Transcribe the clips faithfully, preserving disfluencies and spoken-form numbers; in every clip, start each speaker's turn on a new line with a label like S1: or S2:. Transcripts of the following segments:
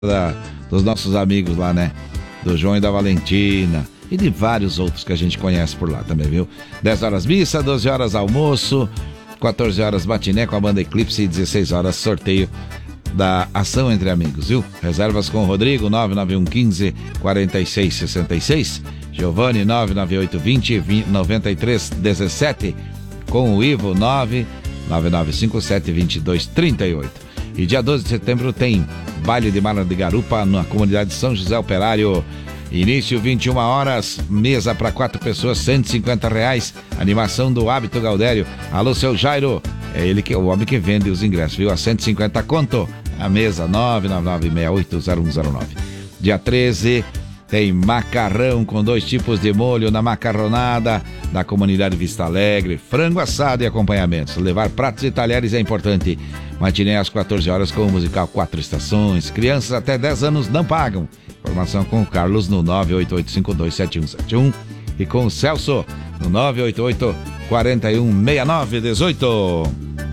S1: da, dos nossos amigos lá, né? Do João e da Valentina. E de vários outros que a gente conhece por lá também, viu? dez horas missa, doze horas almoço, quatorze horas matiné com a banda Eclipse e dezesseis horas sorteio da Ação Entre Amigos, viu? Reservas com o Rodrigo, nove nove um um cinco, quatro seis seis seis. Giovanni, nove nove oito dois zero, nove três um sete. Com o Ivo, nove nove nove cinco sete dois dois três oito. E dia doze de setembro tem baile de Mara de Garupa na comunidade de São José Operário. Início vinte e uma horas, mesa para quatro pessoas, cento e cinquenta reais. Animação do Hábito Gaudério. Alô, seu Jairo, é ele que o homem que vende os ingressos, viu? A cento e cinquenta conto. A mesa nove nove nove seis oito zero um zero nove. Dia treze tem macarrão com dois tipos de molho na macarronada da comunidade Vista Alegre, frango assado e acompanhamentos. Levar pratos e talheres é importante. Matinê às quatorze horas com o musical Quatro Estações. Crianças até dez anos não pagam. Informação com o Carlos no nove oito oito cinco dois sete um sete um e com o Celso no nove oito oito quatro um seis nove um oito.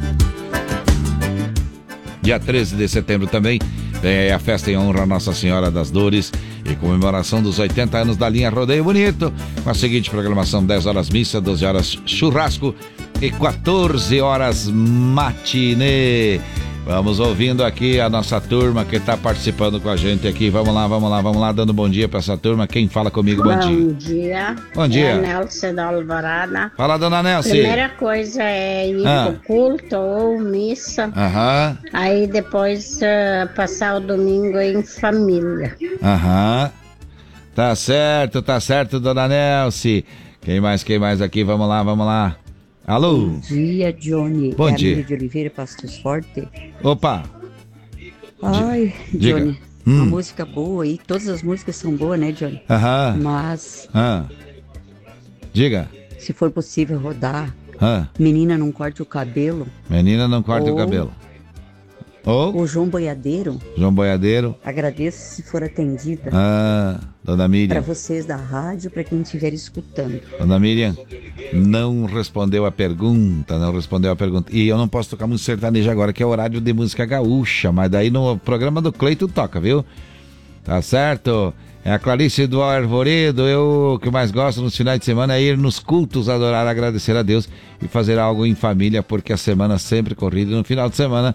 S1: Dia treze de setembro também vem aí a festa em honra a Nossa Senhora das Dores e comemoração dos oitenta anos da linha Rodeio Bonito, com a seguinte programação: dez horas missa, doze horas churrasco e quatorze horas matinê. Vamos ouvindo aqui a nossa turma que está participando com a gente aqui. Vamos lá, vamos lá, vamos lá, dando bom dia para essa turma. Quem fala comigo, bom, bom dia.
S2: Bom dia.
S1: Bom dia.
S2: É a Nelce da Alvorada.
S1: Fala, dona Nelce.
S2: Primeira coisa é ir
S1: ah.
S2: pro culto ou missa.
S1: Aham.
S2: Aí depois uh, passar o domingo em família.
S1: Aham. Tá certo, tá certo, dona Nelce. Quem mais, quem mais aqui? Vamos lá, vamos lá. Alô?
S3: Bom dia, Johnny.
S1: Bom
S3: é
S1: dia.
S3: Amiga de Oliveira, Pastos Forte.
S1: Opa.
S3: Ai,
S1: Diga.
S3: Johnny,
S1: hum.
S3: uma música boa aí. Todas as músicas são boas, né, Johnny?
S1: Aham.
S3: Mas,
S1: ah. Diga.
S3: se for possível rodar,
S1: ah.
S3: Menina Não Corte o Cabelo.
S1: Menina Não Corte
S3: ou,
S1: o Cabelo. Ou
S3: o João Boiadeiro.
S1: João Boiadeiro.
S3: Agradeço se for atendida.
S1: Ah, dona Miriam.
S3: Para vocês da rádio, para quem estiver escutando.
S1: Dona Miriam, não respondeu a pergunta, não respondeu a pergunta. E eu não posso tocar música sertaneja agora, que é horário de música gaúcha, mas daí no programa do Cleito toca, viu? Tá certo? É a Clarice do Arvoredo. Eu, o que mais gosto nos finais de semana é ir nos cultos, adorar, agradecer a Deus e fazer algo em família, porque a semana sempre corrida e no final de semana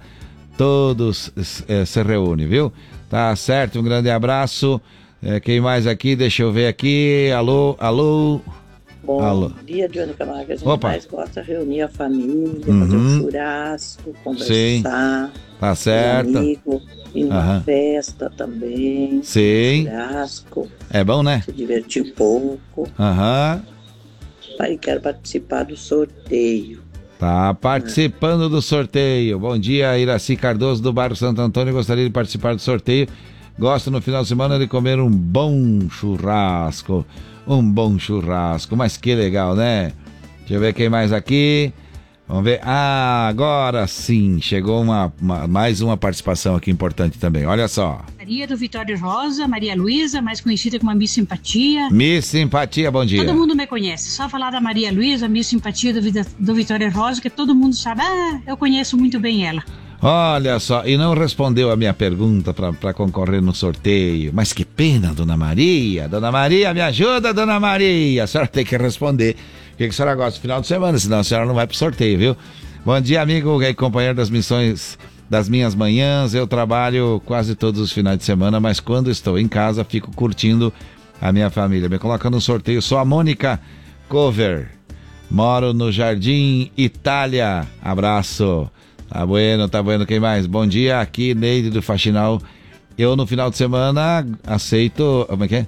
S1: todos é, se reúnem, viu? Tá certo, um grande abraço. É, quem mais aqui? Deixa eu ver aqui. Alô, alô.
S4: Bom
S1: alô.
S4: dia, Johnny Camargo. A gente
S1: Opa.
S4: mais gosta de reunir a família,
S1: Uhum.
S4: fazer um churrasco, conversar.
S1: Sim. Tá certo.
S4: Amigo, ir numa
S1: Aham.
S4: festa também.
S1: Sim.
S4: Churrasco.
S1: É bom, né?
S4: Se divertir um pouco.
S1: Aham.
S4: Aí quero participar do sorteio.
S1: Tá participando do sorteio. Bom dia, Iraci Cardoso do bairro Santo Antônio. Gostaria de participar do sorteio. Gosto no final de semana de comer um bom churrasco. Um bom churrasco. Mas que legal, né? Deixa eu ver quem mais aqui. Vamos ver. Ah, agora sim. Chegou uma, uma, mais uma participação aqui importante também. Olha só.
S5: Maria do Vitória Rosa, Maria Luísa, mais conhecida como a Miss Simpatia.
S1: Miss Simpatia, bom dia.
S5: Todo mundo me conhece. Só falar da Maria Luísa, Miss Simpatia do, do Vitória Rosa, que todo mundo sabe. Ah, eu conheço muito bem ela.
S1: Olha só, e não respondeu a minha pergunta para concorrer no sorteio. Mas que pena, dona Maria. Dona Maria, me ajuda, dona Maria. A senhora tem que responder. O que, que a senhora gosta do final de semana, senão a senhora não vai pro sorteio, viu? Bom dia, amigo e companheiro das missões das minhas manhãs. Eu trabalho quase todos os finais de semana, mas quando estou em casa, fico curtindo a minha família. Me coloca no sorteio. Sou a Mônica Cover. Moro no Jardim Itália. Abraço. Tá bueno, tá bueno. Quem mais? Bom dia, aqui Neide do Faxinal. Eu no final de semana aceito, como é que é?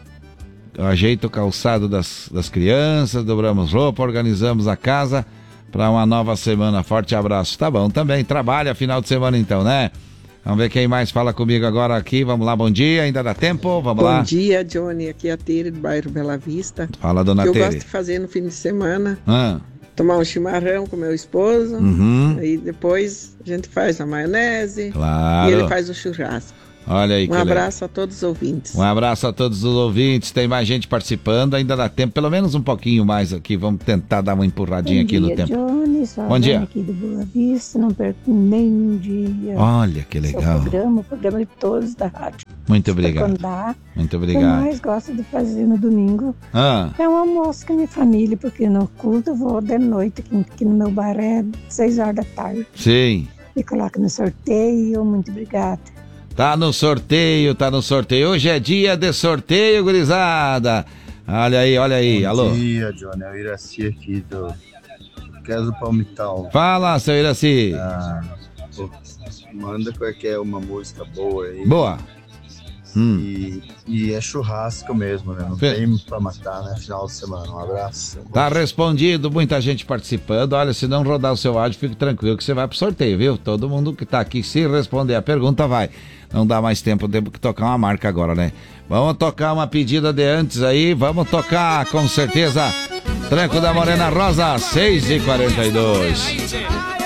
S1: Eu ajeito o calçado das, das crianças, dobramos roupa, organizamos a casa para uma nova semana. Forte abraço. Tá bom, também trabalha final de semana então, né? Vamos ver quem mais fala comigo agora aqui. Vamos lá, bom dia, ainda dá tempo? Vamos
S6: bom
S1: lá.
S6: Bom dia, Johnny. Aqui é a Tere do bairro Bela Vista.
S1: Fala, dona
S6: Tere. Eu
S1: Tere.
S6: gosto de fazer no fim de semana.
S1: Ah.
S6: Tomar um chimarrão com meu esposo.
S1: Uhum.
S6: Aí depois a gente faz a maionese.
S1: Claro.
S6: E ele faz o churrasco.
S1: Olha aí,
S6: um
S1: que
S6: abraço
S1: legal.
S6: a todos os ouvintes.
S1: Um abraço a todos os ouvintes. Tem mais gente participando, ainda dá tempo, pelo menos um pouquinho mais aqui. Vamos tentar dar uma empurradinha
S7: Bom
S1: aqui
S7: dia,
S1: no tempo.
S7: Johnny. dia, sou a
S1: Bom dia.
S7: Dani aqui do Boa Vista, não perco nenhum dia.
S1: Olha que
S7: Seu
S1: legal.
S7: programa, o programa de todos da rádio.
S1: Muito obrigado.
S7: Quando dá,
S1: Muito
S7: o que eu
S1: obrigado.
S7: mais gosto de fazer no domingo
S1: Ah,
S7: é um almoço com a minha família, porque no culto eu vou de noite, aqui, aqui no meu bar é seis horas da tarde.
S1: sim.
S7: Me coloca no sorteio, muito obrigada.
S1: Tá no sorteio, tá no sorteio. Hoje é dia de sorteio, gurizada. Olha aí, olha aí.
S8: Bom
S1: Alô.
S8: dia, Johnny. É o Iraci aqui do Casa do Palmital.
S1: Fala, seu Iraci.
S8: Ah, pô, manda qualquer uma música boa aí.
S1: Boa. Hum.
S8: E, e é churrasco mesmo, né? Não
S1: Fe-
S8: tem pra matar, né? Final de semana. Um abraço.
S1: Tá respondido, muita gente participando. Olha, se não rodar o seu áudio, fique tranquilo que você vai pro sorteio, viu? Todo mundo que tá aqui, se responder a pergunta, vai. Não dá mais tempo, temos que tocar uma marca agora, né? Vamos tocar uma pedida de antes aí, vamos tocar com certeza. Tranco da Morena Rosa, seis e quarenta e dois.